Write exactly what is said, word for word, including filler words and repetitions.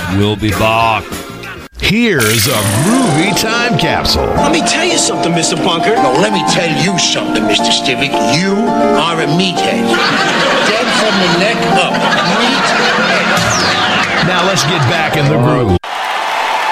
We'll be back. Here's a groovy time capsule. Let me tell you something, Mister Bunker. No, let me tell you something, Mister Stivic. You are a meathead. Dead from the neck up. Meathead. Now let's get back in the groove.